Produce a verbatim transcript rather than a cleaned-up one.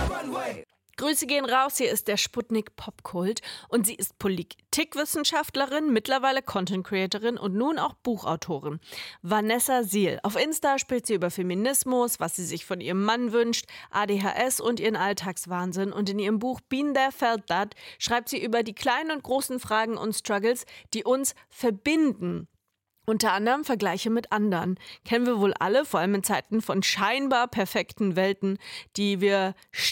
Grüße gehen raus, hier ist der Sputnik Popkult und sie ist Politikwissenschaftlerin, mittlerweile Content Creatorin und nun auch Buchautorin. Vanessa Siel. Auf Insta spricht sie über Feminismus, was sie sich von ihrem Mann wünscht, A D H S und ihren Alltagswahnsinn. Und in ihrem Buch Been There, Felt That schreibt sie über die kleinen und großen Fragen und Struggles, die uns verbinden. Unter anderem Vergleiche mit anderen. Kennen wir wohl alle, vor allem in Zeiten von scheinbar perfekten Welten, die wir